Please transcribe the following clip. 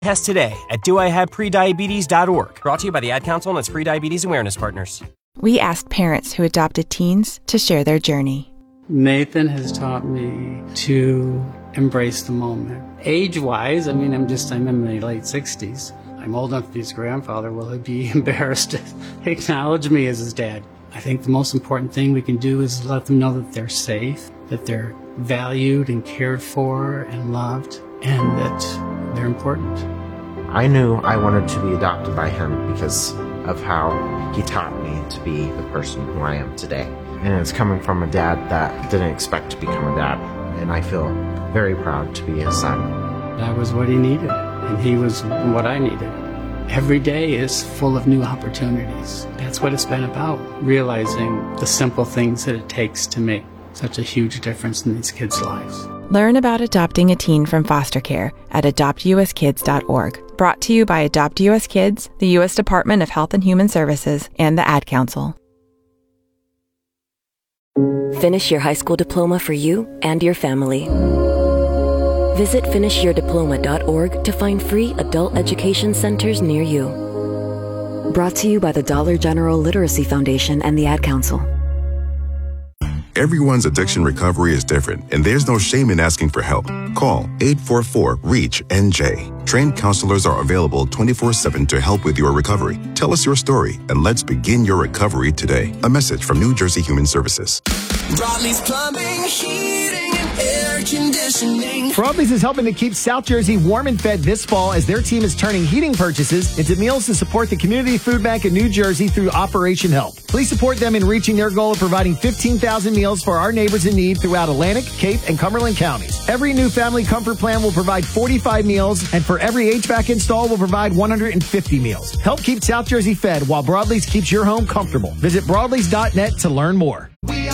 Test today at doihaveprediabetes.org. Brought to you by the Ad Council and its Prediabetes Awareness Partners. We asked parents who adopted teens to share their journey. Nathan has taught me to embrace the moment. Age-wise, I'm in my late 60s. I'm old enough to be his grandfather. Will he be embarrassed to acknowledge me as his dad? I think the most important thing we can do is let them know that they're safe, that they're valued and cared for and loved, and that they're important. I knew I wanted to be adopted by him because of how he taught me to be the person who I am today. And it's coming from a dad that didn't expect to become a dad. And I feel very proud to be his son. I was what he needed, and he was what I needed. Every day is full of new opportunities. That's what it's been about, realizing the simple things that it takes to make such a huge difference in these kids' lives. Learn about adopting a teen from foster care at adoptuskids.org. Brought to you by Adopt U.S. Kids, the U.S. Department of Health and Human Services, and the Ad Council. Finish your high school diploma for you and your family. Visit finishyourdiploma.org to find free adult education centers near you. Brought to you by the Dollar General Literacy Foundation and the Ad Council. Everyone's addiction recovery is different, and there's no shame in asking for help. Call 844-REACH-NJ. Trained counselors are available 24/7 to help with your recovery. Tell us your story, and let's begin your recovery today. A message from New Jersey Human Services. Broadleys Plumbing, Heating, and Air Conditioning. Broadleys is helping to keep South Jersey warm and fed this fall as their team is turning heating purchases into meals to support the Community Food Bank of New Jersey through Operation Help. Please support them in reaching their goal of providing 15,000 meals for our neighbors in need throughout Atlantic, Cape, and Cumberland counties. Every new family comfort plan will provide 45 meals, and for every HVAC install will provide 150 meals. Help keep South Jersey fed while Broadleys keeps your home comfortable. Visit broadleys.net to learn more. We